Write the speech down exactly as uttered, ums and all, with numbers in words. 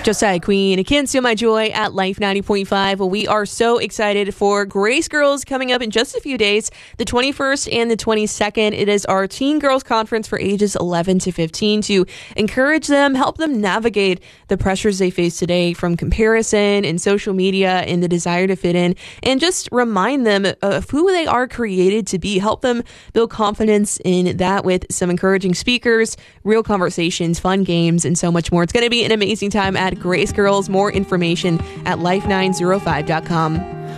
Josiah Queen, Can't Steal My Joy at Life ninety point five. Well, we are so excited for Grace Girls coming up in just a few days, the twenty-first and the twenty-second. It is our Teen Girls Conference for ages eleven to fifteen to encourage them, help them navigate the pressures they face today from comparison and social media and the desire to fit in, and just remind them of who they are created to be. Help them build confidence in that with some encouraging speakers, real conversations, fun games, and so much more. It's going to be an amazing time at Grace Girls. More information at life nine oh five dot com.